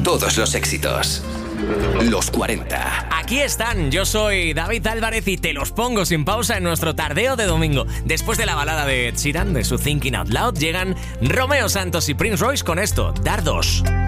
Todos los éxitos. Los 40. Aquí están, yo soy David Álvarez y te los pongo sin pausa en nuestro tardeo de domingo. Después de la balada de Ed Sheeran, de su Thinking Out Loud, llegan Romeo Santos y Prince Royce con esto, Dardos.